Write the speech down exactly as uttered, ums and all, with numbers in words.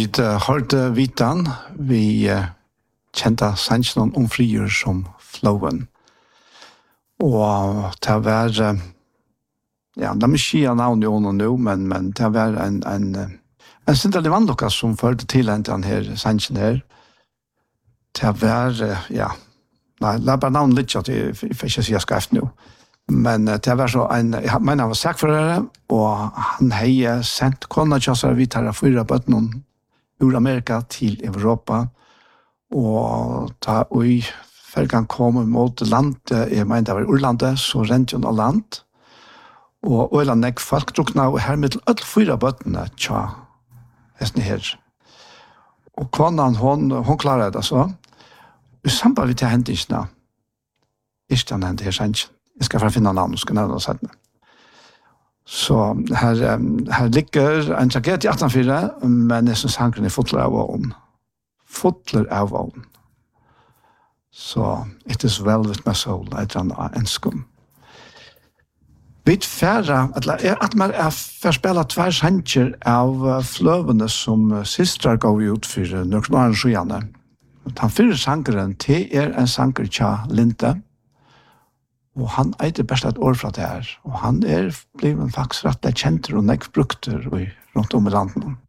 Vi uh, hørte Vitan, vi uh, kjente sannsjonen om frigjør som flowen. Og til å være, ja, det er mye navn i ånden nå, men, men til å være en, en, en sindelig vannlokka som førte til en til denne sannsjonen her, til å være, ja, nei, det er bare navn litt, at jeg får ikke si jeg skal efter nå. Men uh, til å være så en, jeg mener han var sakførere, og han har sendt kona kjøsere vidt her av fyra bøtten ur Amerika til Europa, og da vi fergen kom mot landet, jeg mener det var Urlandet, så rente hun av land, og øyland jeg folk drukna, og her med alle fyra bøttene, tja, hesten her. Og konan, hon, hon klarer det så. I samband vi til hendelsene, ikke den hendte her sannsyn. Jeg skal finne navn, skal nevne oss henne. Så her, her ligger en tragedie i attenfire, men jeg synes han er fotler av vågen. Fotler av vågen. Så it is well with my soul, jeg tror han er ønsken. Vi færre, at man er forspillet tvær sanger av fløvene som sistrar går ut for noen år skjønne. Den fyrre sangeren til er en sanger tja Linte, og han eiter best et år fra det her, og han er blevet faktisk rett og kjenter og nekk brukter rundt om i landet.